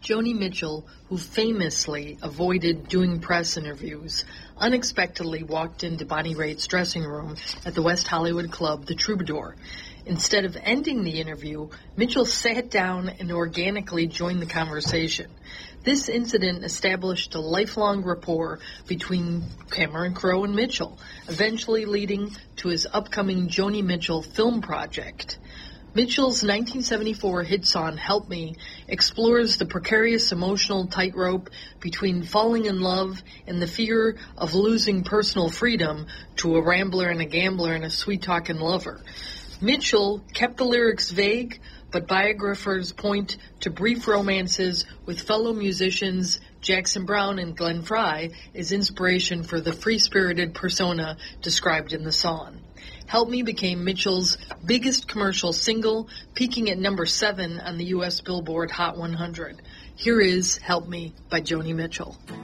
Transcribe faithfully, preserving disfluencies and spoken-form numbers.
Joni Mitchell, who famously avoided doing press interviews, unexpectedly walked into Bonnie Raitt's dressing room at the West Hollywood club, The Troubadour. Instead of ending the interview, Mitchell sat down and organically joined the conversation. This incident established a lifelong rapport between Cameron Crowe and Mitchell, eventually leading to his upcoming Joni Mitchell film project. Mitchell's nineteen seventy-four hit song, Help Me, explores the precarious emotional tightrope between falling in love and the fear of losing personal freedom to a rambler and a gambler and a sweet-talking lover. Mitchell kept the lyrics vague, but biographers point to brief romances with fellow musicians Jackson Browne and Glenn Frey as inspiration for the free-spirited persona described in the song. Help Me became Mitchell's biggest commercial single, peaking at number seven on the U S Billboard Hot one hundred. Here is Help Me by Joni Mitchell.